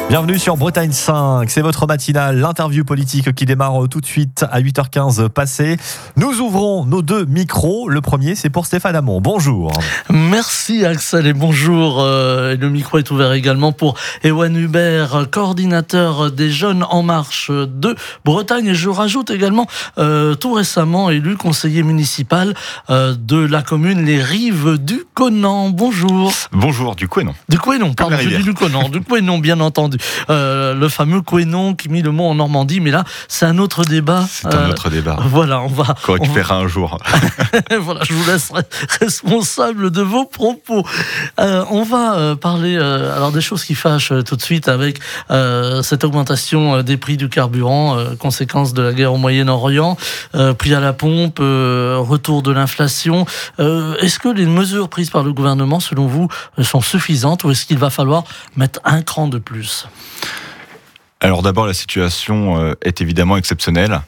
Bienvenue sur Bretagne 5, c'est votre matinale, l'interview politique qui démarre tout de suite à 8h15 passé. Nous ouvrons nos deux micros, le premier c'est pour Stéphane Hamon, bonjour. Merci Axel et bonjour, le micro est ouvert également pour Ewan Hubert, coordinateur des Jeunes en Marche de Bretagne, et je rajoute également tout récemment élu conseiller municipal de la commune Les Rives du Conan, bonjour. Bonjour, du Couesnon. Du Couesnon, pardon, je dis du Conan, du Couesnon bien entendu. Le fameux Couesnon qui mit le mot en Normandie, mais là c'est un autre débat. C'est un autre débat. Voilà, on va qu'on récupérera un jour. Voilà, je vous laisse responsable de vos propos. On va parler alors des choses qui fâchent tout de suite avec cette augmentation des prix du carburant, conséquence de la guerre au Moyen-Orient, prix à la pompe, retour de l'inflation. Est-ce que les mesures prises par le gouvernement, selon vous, sont suffisantes ou est-ce qu'il va falloir mettre un cran de plus ? Alors d'abord, la situation est évidemment exceptionnelle.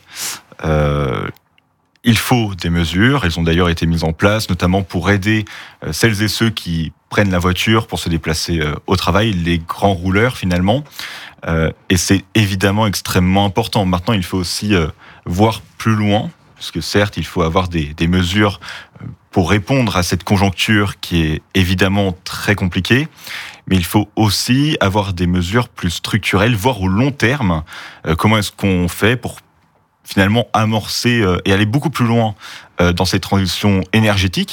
Il faut des mesures, elles ont d'ailleurs été mises en place, notamment pour aider celles et ceux qui prennent la voiture pour se déplacer au travail, les grands rouleurs finalement. Et c'est évidemment extrêmement important. Maintenant, il faut aussi voir plus loin, parce que certes, il faut avoir des mesures pour répondre à cette conjoncture qui est évidemment très compliquée, mais il faut aussi avoir des mesures plus structurelles, voire au long terme. Comment est-ce qu'on fait pour finalement amorcer et aller beaucoup plus loin dans cette transition énergétique.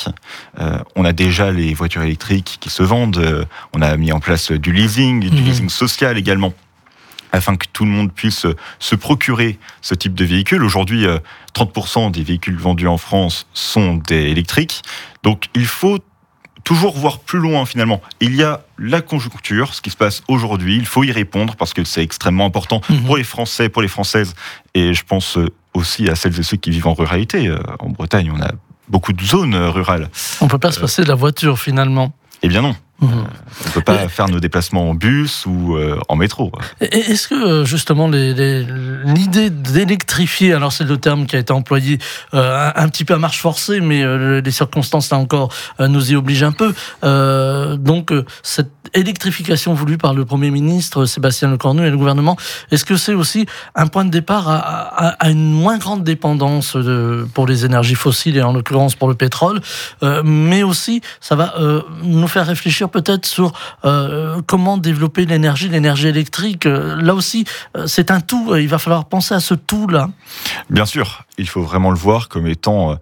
On a déjà les voitures électriques qui se vendent, on a mis en place du leasing social également, afin que tout le monde puisse se procurer ce type de véhicule. Aujourd'hui, 30% des véhicules vendus en France sont des électriques. Donc il faut toujours voir plus loin finalement. Il y a la conjoncture, ce qui se passe aujourd'hui, il faut y répondre parce que c'est extrêmement important pour les Français, pour les Françaises, et je pense aussi à celles et ceux qui vivent en ruralité. En Bretagne, on a beaucoup de zones rurales. On ne peut pas se passer de la voiture finalement. Eh bien non. On ne peut pas faire nos déplacements en bus ou en métro. Est-ce que justement l'idée d'électrifier, alors c'est le terme qui a été employé un petit peu à marche forcée, mais les circonstances là encore nous y obligent un peu. Donc cette électrification voulue par le Premier ministre Sébastien Lecornu et le gouvernement, est-ce que c'est aussi un point de départ à une moins grande dépendance pour les énergies fossiles et en l'occurrence pour le pétrole, mais aussi ça va nous faire réfléchir peut-être sur comment développer l'énergie électrique. Là aussi, c'est un tout. Il va falloir penser à ce tout-là. Bien sûr, il faut vraiment le voir comme étant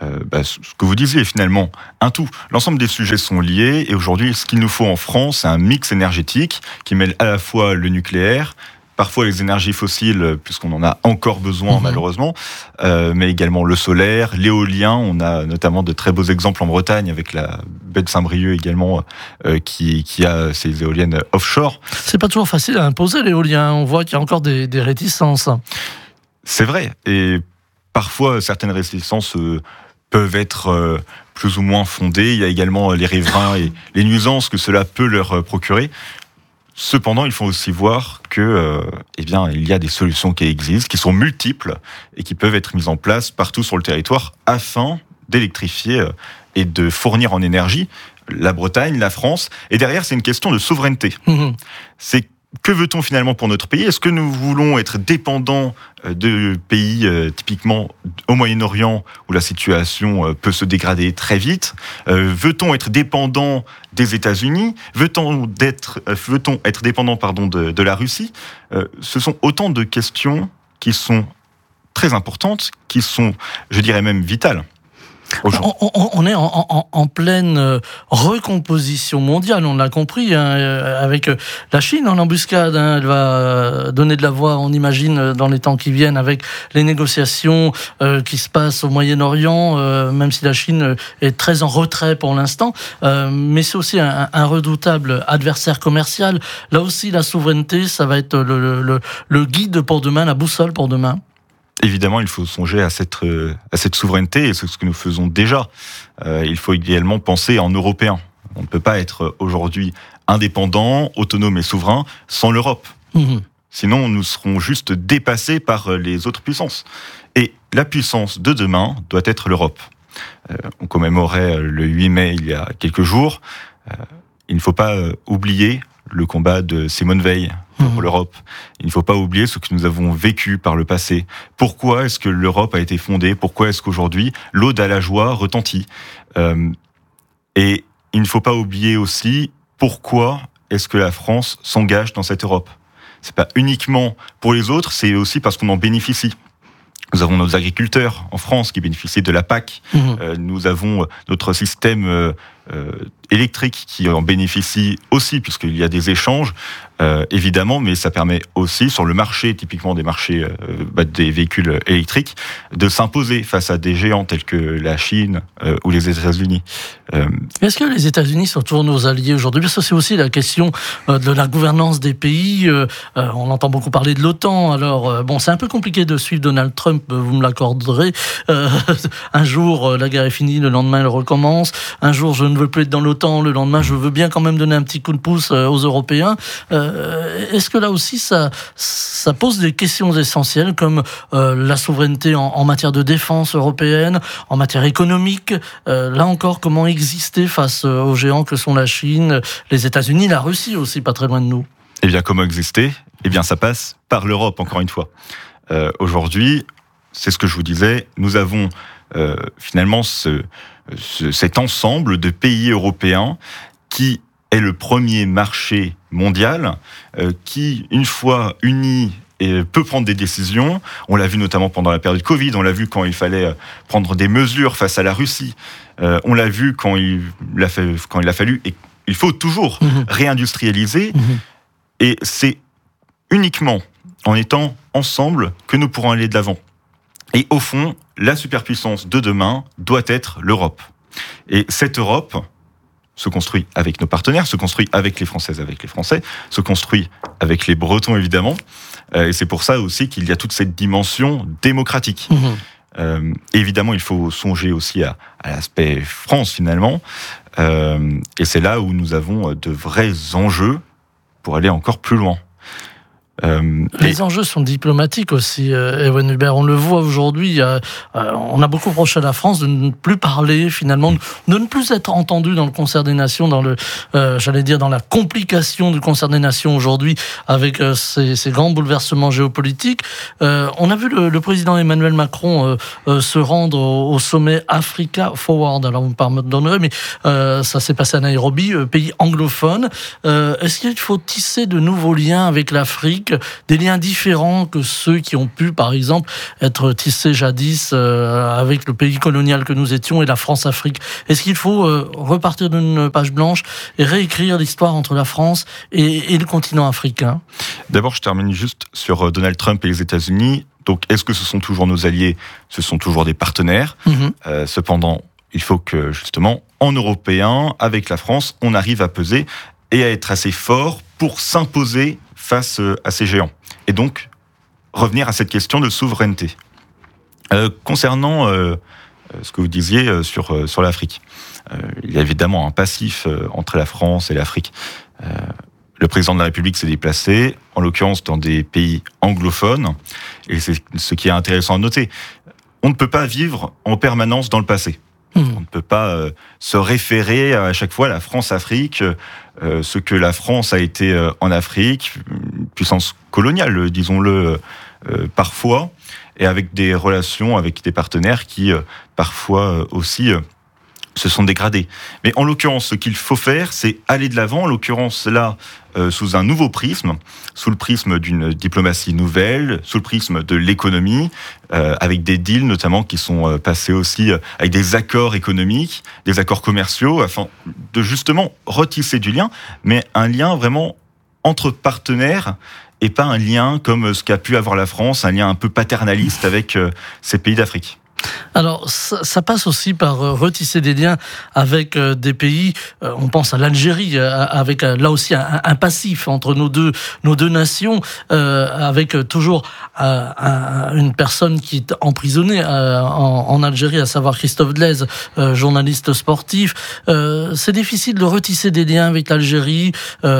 ce que vous disiez finalement, un tout. L'ensemble des sujets sont liés et aujourd'hui, ce qu'il nous faut en France, c'est un mix énergétique qui mêle à la fois le nucléaire, parfois les énergies fossiles, puisqu'on en a encore besoin malheureusement, mais également le solaire, l'éolien. On a notamment de très beaux exemples en Bretagne avec la baie de Saint-Brieuc également, qui a ces éoliennes offshore. C'est pas toujours facile à imposer l'éolien, on voit qu'il y a encore des réticences. C'est vrai, et parfois certaines réticences peuvent être plus ou moins fondées. Il y a également les riverains et les nuisances que cela peut leur procurer. Cependant, il faut aussi voir que, il y a des solutions qui existent, qui sont multiples et qui peuvent être mises en place partout sur le territoire afin d'électrifier et de fournir en énergie la Bretagne, la France. Et derrière, c'est une question de souveraineté. C'est que veut-on finalement pour notre pays ? Est-ce que nous voulons être dépendants de pays typiquement au Moyen-Orient où la situation peut se dégrader très vite ? Veut-on être dépendant des États-Unis ? Veut-on être dépendant de la Russie ? Ce sont autant de questions qui sont très importantes, qui sont, je dirais même, vitales. On est en pleine recomposition mondiale, on l'a compris, avec la Chine en embuscade. Elle va donner de la voix, on imagine, dans les temps qui viennent, avec les négociations qui se passent au Moyen-Orient, même si la Chine est très en retrait pour l'instant. Mais c'est aussi un redoutable adversaire commercial. Là aussi, la souveraineté, ça va être le guide pour demain, la boussole pour demain. Évidemment, il faut songer à cette souveraineté, et c'est ce que nous faisons déjà. Il faut également penser en Européens. On ne peut pas être aujourd'hui indépendant, autonome et souverain sans l'Europe. Sinon, nous serons juste dépassés par les autres puissances. Et la puissance de demain doit être l'Europe. On commémorait le 8 mai il y a quelques jours. Il ne faut pas oublier le combat de Simone Veil, pour l'Europe. Il ne faut pas oublier ce que nous avons vécu par le passé. Pourquoi est-ce que l'Europe a été fondée? Pourquoi est-ce qu'aujourd'hui, l'Aude à la joie retentit? Et il ne faut pas oublier aussi pourquoi est-ce que la France s'engage dans cette Europe. C'est pas uniquement pour les autres, c'est aussi parce qu'on en bénéficie. Nous avons nos agriculteurs en France qui bénéficient de la PAC. Nous avons notre système électrique qui en bénéficie aussi, puisqu'il y a des échanges, évidemment, mais ça permet aussi, sur le marché, typiquement des marchés des véhicules électriques, de s'imposer face à des géants tels que la Chine ou les États-Unis. Est-ce que les États-Unis sont toujours nos alliés aujourd'hui? Parce que c'est aussi la question de la gouvernance des pays. On entend beaucoup parler de l'OTAN. Alors, c'est un peu compliqué de suivre Donald Trump, vous me l'accorderez. Un jour, la guerre est finie, le lendemain, elle recommence. Un jour, je ne veux plus être dans l'OTAN, le lendemain, je veux bien quand même donner un petit coup de pouce aux Européens. Est-ce que là aussi, ça pose des questions essentielles comme la souveraineté en matière de défense européenne, en matière économique? Là encore, comment exister face aux géants que sont la Chine, les États-Unis, la Russie aussi, pas très loin de nous? Eh bien, comment exister? Eh bien, ça passe par l'Europe, encore une fois. Aujourd'hui, c'est ce que je vous disais, nous avons finalement cet ensemble de pays européens qui est le premier marché mondial qui, une fois uni, peut prendre des décisions. On l'a vu notamment pendant la période Covid, on l'a vu quand il fallait prendre des mesures face à la Russie, on l'a vu quand il a fallu, et il faut toujours réindustrialiser, et c'est uniquement en étant ensemble que nous pourrons aller de l'avant. Et au fond, la superpuissance de demain doit être l'Europe. Et cette Europe se construit avec nos partenaires, se construit avec les Françaises, avec les Français, se construit avec les Bretons, évidemment. Et c'est pour ça aussi qu'il y a toute cette dimension démocratique. Évidemment, il faut songer aussi à l'aspect France, finalement. Et c'est là où nous avons de vrais enjeux pour aller encore plus loin. Les enjeux sont diplomatiques aussi, Ewen Hubert. On le voit aujourd'hui, on a beaucoup reproché à la France de ne plus parler, finalement, de ne plus être entendu dans le concert des nations, dans dans la complication du concert des nations aujourd'hui, avec ces grands bouleversements géopolitiques. On a vu le président Emmanuel Macron se rendre au sommet Africa Forward. Alors vous me pardonnerez, mais ça s'est passé à Nairobi, pays anglophone. Est-ce qu'il faut tisser de nouveaux liens avec l'Afrique, des liens différents que ceux qui ont pu, par exemple, être tissés jadis avec le pays colonial que nous étions et la France-Afrique? Est-ce qu'il faut repartir d'une page blanche et réécrire l'histoire entre la France et le continent africain? D'abord, je termine juste sur Donald Trump et les États-Unis. Donc, est-ce que ce sont toujours nos alliés? Ce sont toujours des partenaires. Cependant, il faut que, justement, en Européens, avec la France, on arrive à peser et à être assez fort pour s'imposer face à ces géants. Et donc, revenir à cette question de souveraineté. Concernant ce que vous disiez sur l'Afrique, il y a évidemment un passif entre la France et l'Afrique. Le président de la République s'est déplacé, en l'occurrence dans des pays anglophones, et c'est ce qui est intéressant à noter. On ne peut pas vivre en permanence dans le passé. On ne peut pas se référer à chaque fois à la France-Afrique, ce que la France a été en Afrique, une puissance coloniale, disons-le, parfois, et avec des relations avec des partenaires qui, parfois aussi, se sont dégradés. Mais en l'occurrence, ce qu'il faut faire, c'est aller de l'avant, en l'occurrence là, sous un nouveau prisme, sous le prisme d'une diplomatie nouvelle, sous le prisme de l'économie, avec des deals notamment qui sont passés aussi avec des accords économiques, des accords commerciaux, afin de justement retisser du lien, mais un lien vraiment entre partenaires, et pas un lien comme ce qu'a pu avoir la France, un lien un peu paternaliste avec ces pays d'Afrique. Alors, ça passe aussi par retisser des liens avec des pays, on pense à l'Algérie, avec là aussi un passif entre nos deux nations, avec toujours une personne qui est emprisonnée en Algérie, à savoir Christophe Dlez, journaliste sportif. C'est difficile de retisser des liens avec l'Algérie,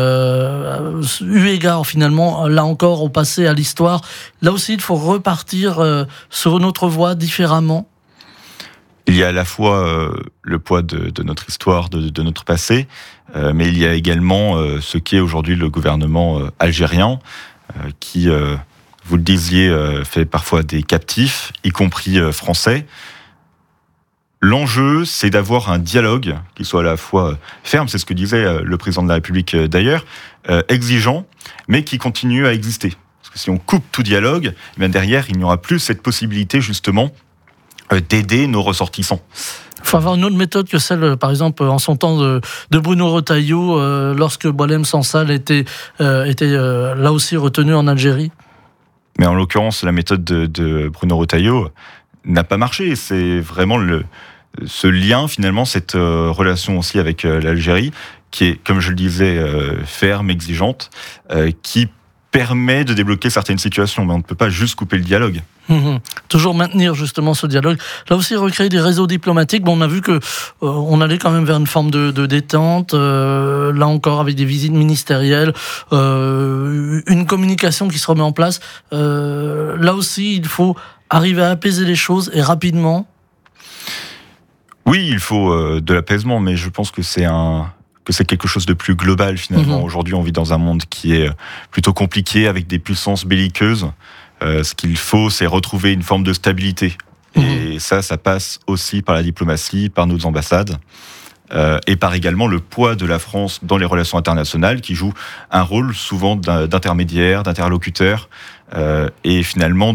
eu égard finalement, là encore, au passé, à l'histoire. Là aussi, il faut repartir sur notre voie différemment. Il y a à la fois le poids de notre histoire, de notre passé, Mais il y a également ce qu'est aujourd'hui le gouvernement algérien, qui, vous le disiez, fait parfois des captifs, y compris français. L'enjeu, c'est d'avoir un dialogue qui soit à la fois ferme, c'est ce que disait le président de la République d'ailleurs, exigeant, mais qui continue à exister. Parce que si on coupe tout dialogue, eh bien derrière, il n'y aura plus cette possibilité justement d'aider nos ressortissants. Il faut avoir une autre méthode que celle, par exemple, en son temps de Bruno Retailleau, lorsque Boualem Sansal était là aussi retenu en Algérie. Mais en l'occurrence, la méthode de Bruno Retailleau n'a pas marché. C'est vraiment ce lien, finalement, cette relation aussi avec l'Algérie, qui est, comme je le disais, ferme, exigeante, qui permet de débloquer certaines situations. Mais on ne peut pas juste couper le dialogue. Toujours maintenir justement ce dialogue. Là aussi, recréer des réseaux diplomatiques. Bon, on a vu que on allait quand même vers une forme de détente. Là encore, avec des visites ministérielles, une communication qui se remet en place. Là aussi, il faut arriver à apaiser les choses et rapidement. Oui, il faut de l'apaisement, mais je pense que c'est quelque chose de plus global finalement. Aujourd'hui, on vit dans un monde qui est plutôt compliqué, avec des puissances belliqueuses. Ce qu'il faut, c'est retrouver une forme de stabilité. Et ça passe aussi par la diplomatie, par nos ambassades, et par également le poids de la France dans les relations internationales, qui joue un rôle souvent d'intermédiaire, d'interlocuteur, et finalement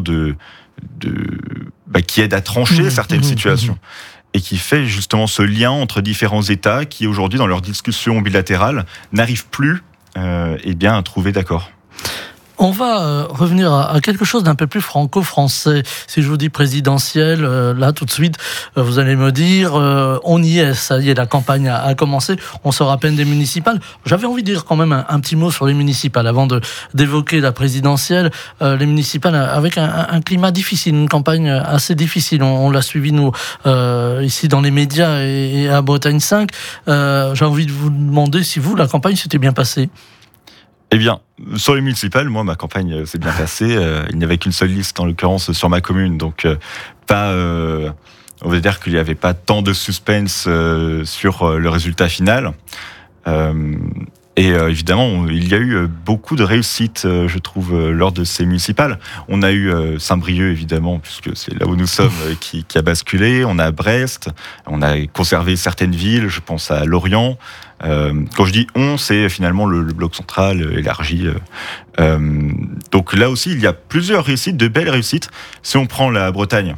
qui aide à trancher certaines situations. Et qui fait justement ce lien entre différents États qui, aujourd'hui, dans leurs discussions bilatérales, n'arrivent plus à trouver d'accord. On va revenir à quelque chose d'un peu plus franco-français. Si je vous dis présidentiel, là tout de suite, vous allez me dire, on y est, ça y est, la campagne a commencé, on sort à peine des municipales. J'avais envie de dire quand même un petit mot sur les municipales, avant d'évoquer la présidentielle. Les municipales avec un climat difficile, une campagne assez difficile. On l'a suivi, nous, ici dans les médias et à Bretagne 5. J'ai envie de vous demander si vous, la campagne s'était bien passée. Eh bien, sur les municipales, moi, ma campagne s'est bien passée. Il n'y avait qu'une seule liste, en l'occurrence, sur ma commune. Donc, on va dire qu'il n'y avait pas tant de suspense sur le résultat final. Évidemment, il y a eu beaucoup de réussites, je trouve, lors de ces municipales. On a eu Saint-Brieuc, évidemment, puisque c'est là où nous sommes, qui a basculé. On a Brest, on a conservé certaines villes, je pense à Lorient. Quand je dis on, c'est finalement le bloc central élargi. Donc là aussi, il y a plusieurs réussites, de belles réussites. Si on prend la Bretagne,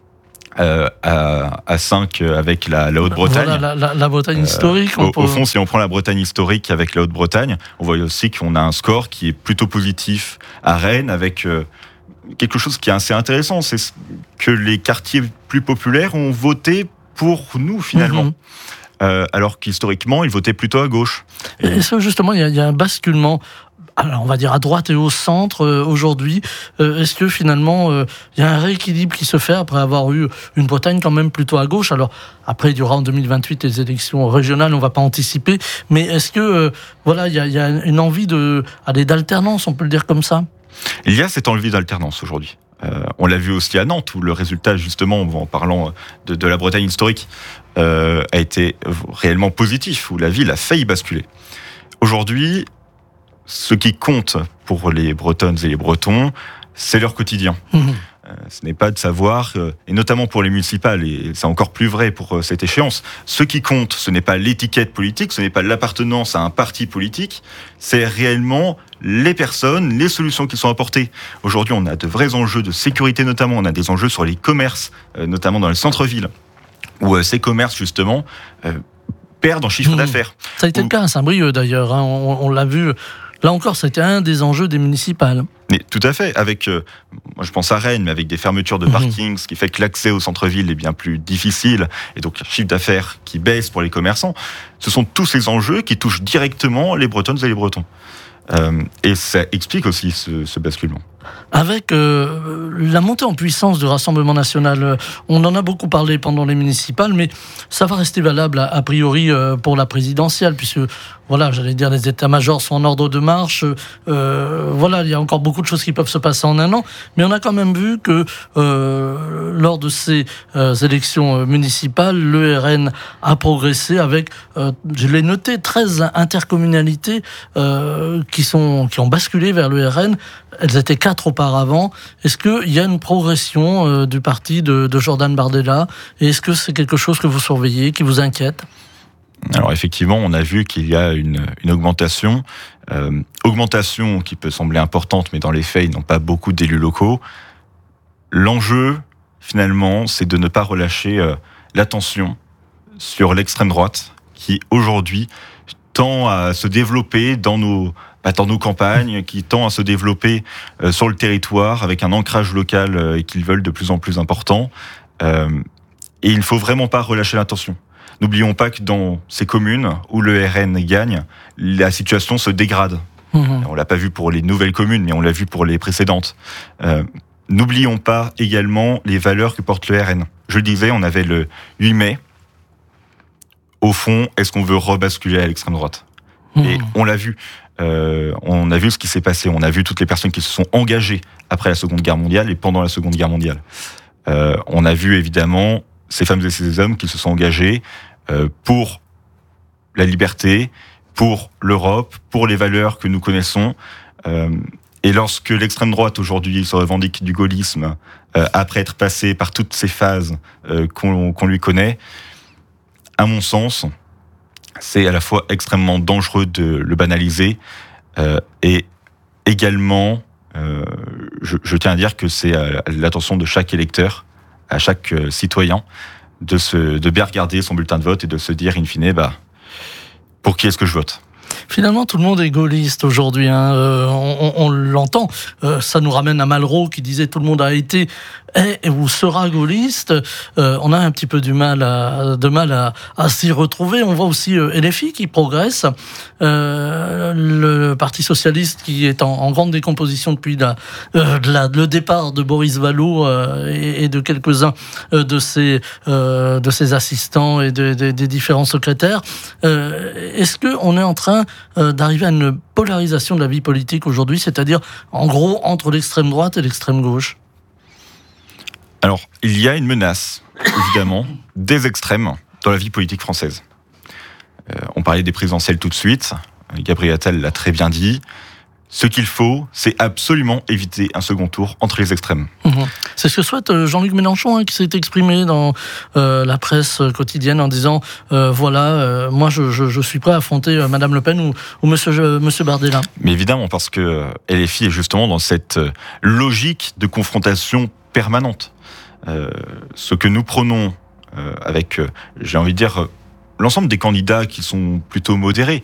à 5 avec la Haute-Bretagne. Voilà, la Bretagne historique. Au fond, si on prend la Bretagne historique avec la Haute-Bretagne, on voit aussi qu'on a un score qui est plutôt positif à Rennes, avec quelque chose qui est assez intéressant, c'est que les quartiers plus populaires ont voté pour nous finalement. Alors qu'historiquement, ils votaient plutôt à gauche. Et ça, justement, il y a un basculement. Alors, on va dire à droite et au centre aujourd'hui. Est-ce que finalement, il y a un rééquilibre qui se fait après avoir eu une Bretagne quand même plutôt à gauche? Alors, après, il y aura en 2028 les élections régionales, on ne va pas anticiper. Mais est-ce que, il y a une envie d'alternance, on peut le dire comme ça? Il y a cette envie d'alternance aujourd'hui. On l'a vu aussi à Nantes, où le résultat, justement, en parlant de la Bretagne historique, a été réellement positif, où la ville a failli basculer. Aujourd'hui, ce qui compte pour les Bretonnes et les Bretons, c'est leur quotidien. Ce n'est pas de savoir, et notamment pour les municipales, et c'est encore plus vrai pour cette échéance, ce qui compte, ce n'est pas l'étiquette politique, ce n'est pas l'appartenance à un parti politique, c'est réellement les personnes, les solutions qui sont apportées. Aujourd'hui, on a de vrais enjeux de sécurité notamment, on a des enjeux sur les commerces, notamment dans le centre-ville, où ces commerces, justement, perdent en chiffre d'affaires. Ça a été le cas à Saint-Brieuc, d'ailleurs, hein, on l'a vu. Là encore, c'était un des enjeux des municipales. Mais tout à fait. Avec, moi je pense à Rennes, mais avec des fermetures de parking, ce qui fait que l'accès au centre-ville est bien plus difficile, et donc un chiffre d'affaires qui baisse pour les commerçants. Ce sont tous ces enjeux qui touchent directement les Bretonnes et les Bretons. Et ça explique aussi ce basculement. Avec la montée en puissance du Rassemblement national, on en a beaucoup parlé pendant les municipales, mais ça va rester valable a priori pour la présidentielle, puisque voilà, j'allais dire, les états-majors sont en ordre de marche. Voilà, il y a encore beaucoup de choses qui peuvent se passer en un an, mais on a quand même vu que lors de ces élections municipales, le RN a progressé avec, je l'ai noté, 13 intercommunalités qui ont basculé vers le RN. Elles étaient 4 auparavant. Est-ce qu'il y a une progression du parti de Jordan Bardella? Et est-ce que c'est quelque chose que vous surveillez, qui vous inquiète? Alors effectivement, on a vu qu'il y a une augmentation. Augmentation qui peut sembler importante, mais dans les faits, ils n'ont pas beaucoup d'élus locaux. L'enjeu, finalement, c'est de ne pas relâcher l'attention sur l'extrême droite, qui aujourd'hui tend à se développer dans nos campagnes, qui tend à se développer sur le territoire avec un ancrage local et qu'ils veulent de plus en plus important. Et il ne faut vraiment pas relâcher l'attention. N'oublions pas que dans ces communes où le RN gagne, la situation se dégrade. On l'a pas vu pour les nouvelles communes, mais on l'a vu pour les précédentes. N'oublions pas également les valeurs que porte le RN. Je le disais, on avait le 8 mai. Au fond, est-ce qu'on veut rebasculer à l'extrême droite ? Et on l'a vu. On a vu ce qui s'est passé. On a vu toutes les personnes qui se sont engagées après la Seconde Guerre mondiale et pendant la Seconde Guerre mondiale. On a vu évidemment ces femmes et ces hommes qui se sont engagés pour la liberté, pour l'Europe, pour les valeurs que nous connaissons. Et lorsque l'extrême droite aujourd'hui se revendique du gaullisme, après être passé par toutes ces phases qu'on lui connaît, à mon sens, c'est à la fois extrêmement dangereux de le banaliser et également, je tiens à dire que c'est à l'attention de chaque électeur, à chaque citoyen, de bien regarder son bulletin de vote et de se dire, in fine, pour qui est-ce que je vote ? Finalement, tout le monde est gaulliste aujourd'hui. On l'entend. Ça nous ramène à Malraux qui disait tout le monde a été est ou sera gaulliste. On a un petit peu de mal à s'y retrouver. On voit aussi LFI qui progresse. Le Parti socialiste qui est en grande décomposition depuis le départ de Boris Vallaud et de quelques-uns de ses assistants et des différents secrétaires. Est-ce qu'on est en train d'arriver à une polarisation de la vie politique aujourd'hui, c'est-à-dire en gros entre l'extrême droite et l'extrême gauche ? Alors, il y a une menace, évidemment, des extrêmes dans la vie politique française. On parlait des présidentielles tout de suite, Gabriel Attal l'a très bien dit. Ce qu'il faut, c'est absolument éviter un second tour entre les extrêmes. C'est ce que souhaite Jean-Luc Mélenchon, qui s'est exprimé dans la presse quotidienne en disant moi je suis prêt à affronter Madame Le Pen ou Monsieur Bardella. Mais évidemment, parce que LFI est justement dans cette logique de confrontation permanente. Ce que nous prônons avec, j'ai envie de dire, l'ensemble des candidats qui sont plutôt modérés,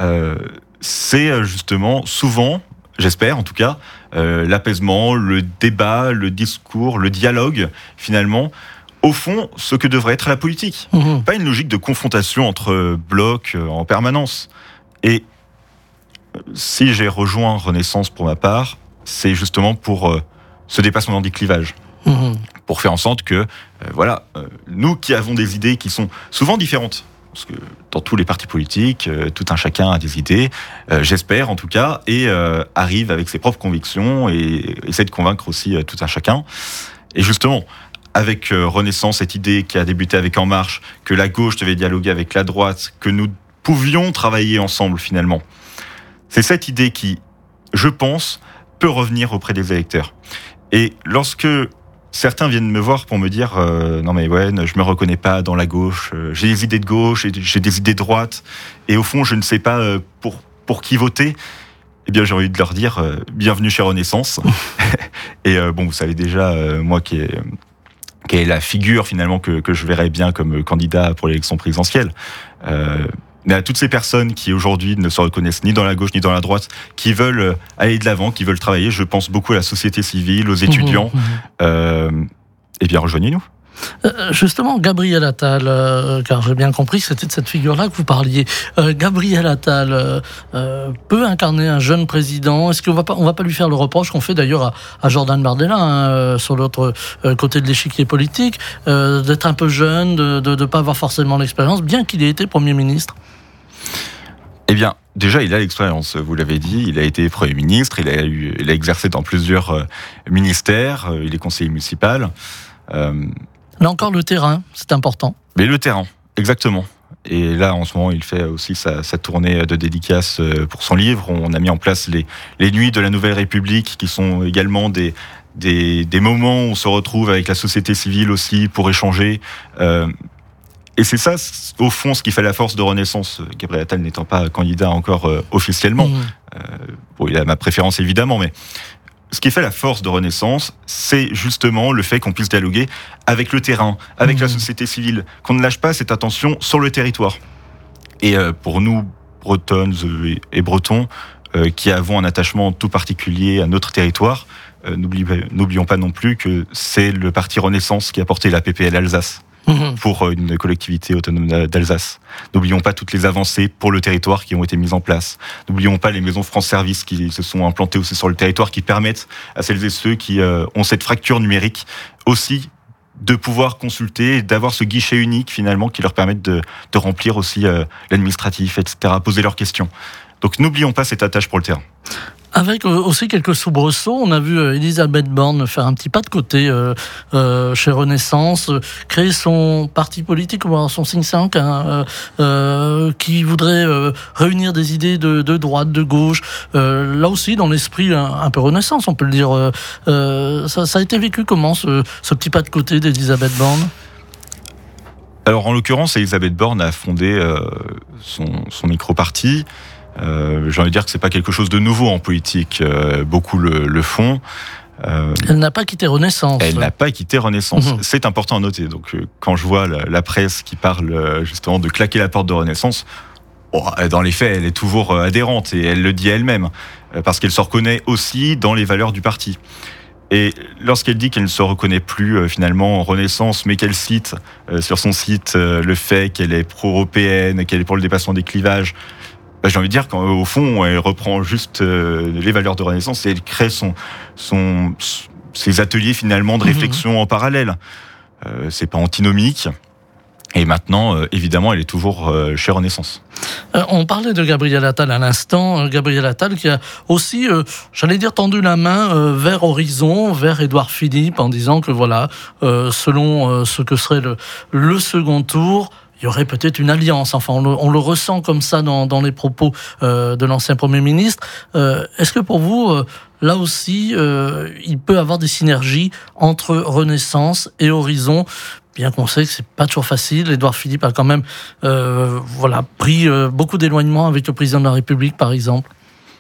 c'est justement souvent, j'espère en tout cas, l'apaisement, le débat, le discours, le dialogue, finalement, au fond, ce que devrait être la politique. Pas une logique de confrontation entre blocs en permanence. Et si j'ai rejoint Renaissance pour ma part, c'est justement pour ce dépassement des clivages. Pour faire en sorte que, nous qui avons des idées qui sont souvent différentes, parce que dans tous les partis politiques, tout un chacun a des idées, j'espère en tout cas, et arrive avec ses propres convictions et essaie de convaincre aussi tout un chacun. Et justement, avec Renaissance, cette idée qui a débuté avec En Marche, que la gauche devait dialoguer avec la droite, que nous pouvions travailler ensemble finalement, c'est cette idée qui, je pense, peut revenir auprès des électeurs. Et lorsque certains viennent me voir pour me dire non mais ouais, je me reconnais pas dans la gauche, j'ai des idées de gauche, j'ai des idées de droite, et au fond je ne sais pas pour qui voter, eh bien j'ai envie de leur dire bienvenue chez Renaissance. Et vous savez déjà, moi qui est la figure finalement que je verrais bien comme candidat pour l'élection présidentielle. Mais à toutes ces personnes qui aujourd'hui ne se reconnaissent ni dans la gauche ni dans la droite, qui veulent aller de l'avant, qui veulent travailler, je pense beaucoup à la société civile, aux étudiants, eh bien rejoignez-nous. Justement, Gabriel Attal, car j'ai bien compris que c'était de cette figure-là que vous parliez. Gabriel Attal peut incarner un jeune président. Est-ce qu'on va pas lui faire le reproche qu'on fait d'ailleurs à Jordan Bardella, sur l'autre côté de l'échiquier politique, d'être un peu jeune, de ne pas avoir forcément l'expérience, bien qu'il ait été Premier ministre? Eh bien, déjà, il a l'expérience, vous l'avez dit, il a été Premier ministre, il a exercé dans plusieurs ministères, il est conseiller municipal. Là encore, le terrain, c'est important. Mais le terrain, exactement. Et là, en ce moment, il fait aussi sa tournée de dédicaces pour son livre. On a mis en place les nuits de la Nouvelle République, qui sont également des moments où on se retrouve avec la société civile aussi pour échanger. Et c'est ça, au fond, ce qui fait la force de Renaissance. Gabriel Attal n'étant pas candidat encore officiellement. Bon, il a ma préférence évidemment, mais ce qui fait la force de Renaissance, c'est justement le fait qu'on puisse dialoguer avec le terrain, avec la société civile, qu'on ne lâche pas cette attention sur le territoire. Et pour nous, Bretonnes et Bretons, qui avons un attachement tout particulier à notre territoire, n'oublions pas non plus que c'est le parti Renaissance qui a porté la PPL Alsace pour une collectivité autonome d'Alsace. N'oublions pas toutes les avancées pour le territoire qui ont été mises en place. N'oublions pas les maisons France Service qui se sont implantées aussi sur le territoire, qui permettent à celles et ceux qui ont cette fracture numérique aussi de pouvoir consulter et d'avoir ce guichet unique finalement qui leur permet de remplir aussi l'administratif, etc., poser leurs questions. Donc n'oublions pas cette attache pour le terrain. Avec aussi quelques soubresauts, on a vu Elisabeth Borne faire un petit pas de côté chez Renaissance, créer son parti politique, ou son think tank, qui voudrait réunir des idées de droite, de gauche, là aussi dans l'esprit un peu Renaissance, on peut le dire. Ça a été vécu comment, ce petit pas de côté d'Elisabeth Borne ? Alors en l'occurrence, Elisabeth Borne a fondé son micro-parti. J'ai envie de dire que c'est pas quelque chose de nouveau en politique. Beaucoup le font. Elle n'a pas quitté Renaissance. Elle n'a pas quitté Renaissance. C'est important à noter. Donc, quand je vois la presse qui parle justement de claquer la porte de Renaissance, dans les faits, elle est toujours adhérente et elle le dit elle-même parce qu'elle se reconnaît aussi dans les valeurs du parti. Et lorsqu'elle dit qu'elle ne se reconnaît plus finalement en Renaissance, mais qu'elle cite sur son site le fait qu'elle est pro-européenne, qu'elle est pour le dépassement des clivages, j'ai envie de dire qu'au fond, elle reprend juste les valeurs de Renaissance et elle crée ses ateliers finalement de réflexion en parallèle. C'est pas antinomique. Et maintenant, évidemment, elle est toujours chez Renaissance. On parlait de Gabriel Attal à l'instant. Gabriel Attal qui a aussi, j'allais dire, tendu la main vers Horizon, vers Édouard Philippe, en disant que voilà, selon ce que serait le second tour, il y aurait peut-être une alliance. Enfin, on le ressent comme ça dans les propos de l'ancien Premier ministre. Est-ce que pour vous, là aussi, il peut y avoir des synergies entre Renaissance et Horizon, bien qu'on sait que c'est pas toujours facile? Édouard Philippe a quand même pris beaucoup d'éloignements avec le président de la République, par exemple.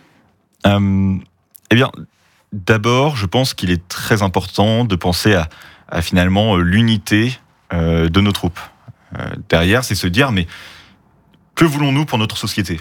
Eh bien, d'abord, je pense qu'il est très important de penser à finalement l'unité de nos troupes. Derrière, c'est se dire, mais que voulons-nous pour notre société ?